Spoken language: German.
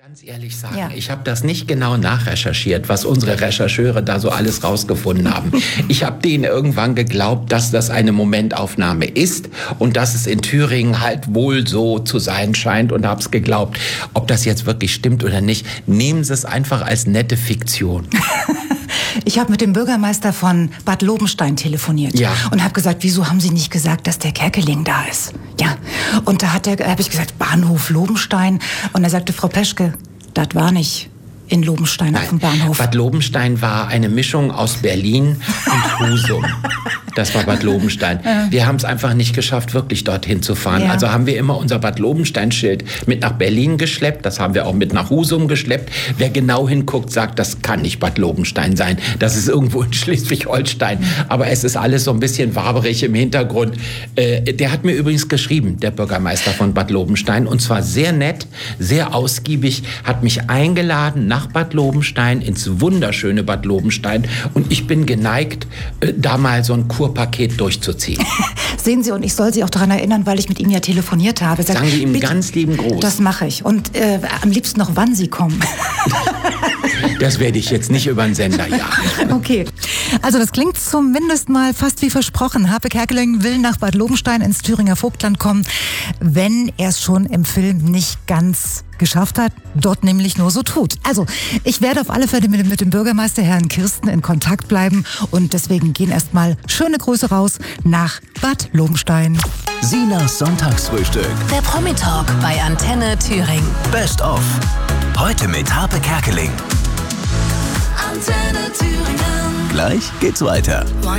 Ganz ehrlich sagen, Ja. ich habe das nicht genau nachrecherchiert, was unsere Rechercheure da so alles rausgefunden haben. Ich habe denen irgendwann geglaubt, dass das eine Momentaufnahme ist und dass es in Thüringen halt wohl so zu sein scheint und habe es geglaubt. Ob das jetzt wirklich stimmt oder nicht, nehmen Sie es einfach als nette Fiktion. Ich habe mit dem Bürgermeister von Bad Lobenstein telefoniert und habe gesagt, wieso haben Sie nicht gesagt, dass der Kerkeling da ist? Ja, und da habe ich gesagt, Bahnhof Lobenstein. Und er sagte, Frau Peschke, das war nicht in Lobenstein auf dem Bahnhof. Bad Lobenstein war eine Mischung aus Berlin und Husum. Das war Bad Lobenstein. Wir haben es einfach nicht geschafft, wirklich dorthin zu fahren. Ja. Also haben wir immer unser Bad Lobenstein-Schild mit nach Berlin geschleppt. Das haben wir auch mit nach Husum geschleppt. Wer genau hinguckt, sagt, das kann nicht Bad Lobenstein sein. Das ist irgendwo in Schleswig-Holstein. Aber es ist alles so ein bisschen waberig im Hintergrund. Der hat mir übrigens geschrieben, der Bürgermeister von Bad Lobenstein. Und zwar sehr nett, sehr ausgiebig, hat mich eingeladen nach Bad Lobenstein, ins wunderschöne Bad Lobenstein. Und ich bin geneigt, da mal so ein Kurpaket durchzuziehen. Sehen Sie, und ich soll Sie auch daran erinnern, weil ich mit ihm ja telefoniert habe. Sagen Sie ihm bitte, ganz lieben Gruß. Das mache ich. Und am liebsten noch, wann Sie kommen. Das werde ich jetzt nicht über den Sender jagen. Okay. Also das klingt zumindest mal fast wie versprochen. Harpe Kerkeling will nach Bad Lobenstein ins Thüringer Vogtland kommen, wenn er es schon im Film nicht ganz geschafft hat, dort nämlich nur so tut. Also, ich werde auf alle Fälle mit dem Bürgermeister Herrn Kirsten in Kontakt bleiben und deswegen gehen erstmal schöne Grüße raus nach Bad Lobenstein. Sinas Sonntagsfrühstück. Der Promi-Talk bei Antenne Thüringen. Best of. Heute mit Harpe Kerkeling. Antenne Thüringen. Gleich geht's weiter.